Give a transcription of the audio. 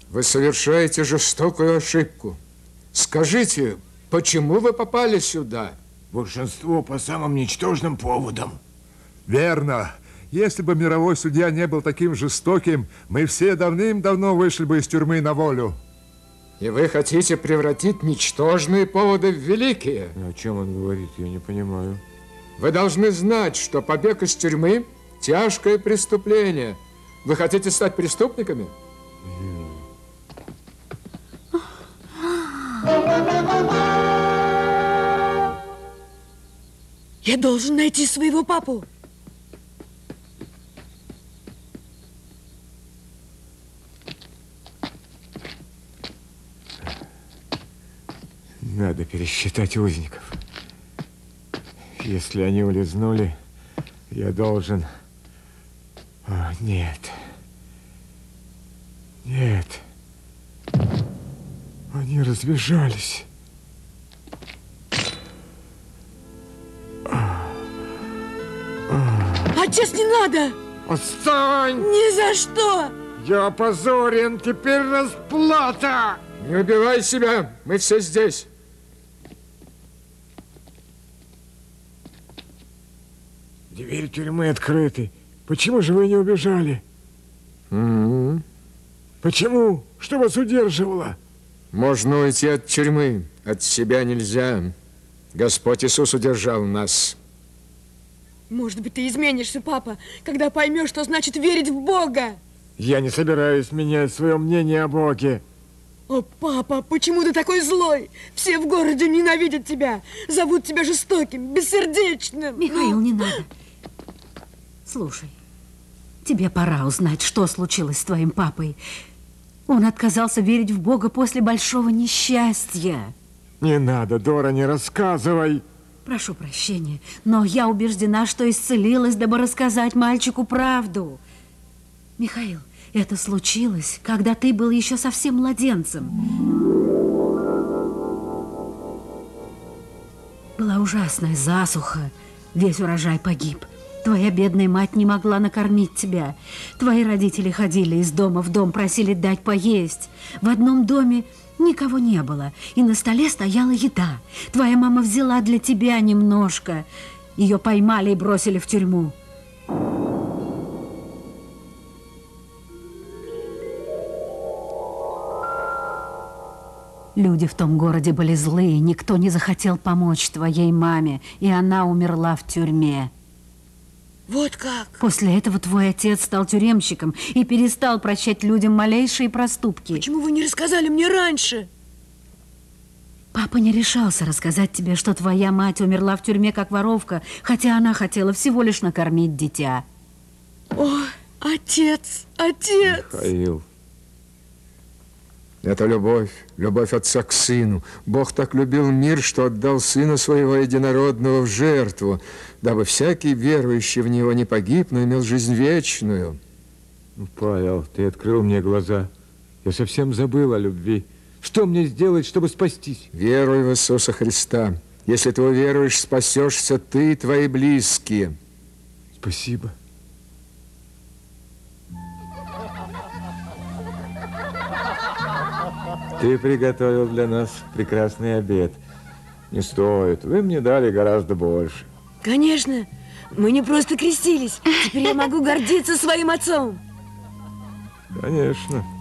Вы совершаете жестокую ошибку. Скажите, почему вы попали сюда? Большинство по самым ничтожным поводам. Верно. Если бы мировой судья не был таким жестоким, мы все давным-давно вышли бы из тюрьмы на волю. И вы хотите превратить ничтожные поводы в великие? О чем он говорит, я не понимаю. Вы должны знать, что побег из тюрьмы – тяжкое преступление. Вы хотите стать преступниками? Я должен найти своего папу. Надо пересчитать узников. Если они улизнули, я должен... О, нет. Нет. Они разбежались. Отец, не надо! Отстань! Ни за что! Я опозорен, теперь расплата! Не убивай себя, мы все здесь. Двери тюрьмы открыты. Почему же вы не убежали? Почему? Что вас удерживало? Можно уйти от тюрьмы, от себя нельзя. Господь Иисус удержал нас. Может быть, ты изменишься, папа, когда поймешь, что значит верить в Бога. Я не собираюсь менять свое мнение о Боге. О, папа, почему ты такой злой? Все в городе ненавидят тебя, зовут тебя жестоким, бессердечным. Михаил, не надо. Слушай, тебе пора узнать, что случилось с твоим папой. Он отказался верить в Бога после большого несчастья. Не надо, Дора, не рассказывай. Прошу прощения, но я убеждена, что исцелилась, дабы рассказать мальчику правду. Михаил, это случилось, когда ты был еще совсем младенцем. Была ужасная засуха, весь урожай погиб. Твоя бедная мать не могла накормить тебя. Твои родители ходили из дома в дом, просили дать поесть. В одном доме никого не было, и на столе стояла еда. Твоя мама взяла для тебя немножко. Ее поймали и бросили в тюрьму. Люди в том городе были злые, никто не захотел помочь твоей маме, и она умерла в тюрьме. Вот как? После этого твой отец стал тюремщиком и перестал прощать людям малейшие проступки. Почему вы не рассказали мне раньше? Папа не решался рассказать тебе, что твоя мать умерла в тюрьме как воровка, хотя она хотела всего лишь накормить дитя. О, отец, отец! Михаил. Это любовь, любовь отца к сыну. Бог так любил мир, что отдал сына своего единородного в жертву, дабы всякий верующий в него не погиб, но имел жизнь вечную. Павел, ты открыл мне глаза. Я совсем забыл о любви. Что мне сделать, чтобы спастись? Веруй в Иисуса Христа. Если ты уверуешь, спасешься ты и твои близкие. Спасибо. Ты приготовил для нас прекрасный обед. Не стоит. Вы мне дали гораздо больше. Конечно. Мы не просто крестились. Теперь я могу гордиться своим отцом. Конечно.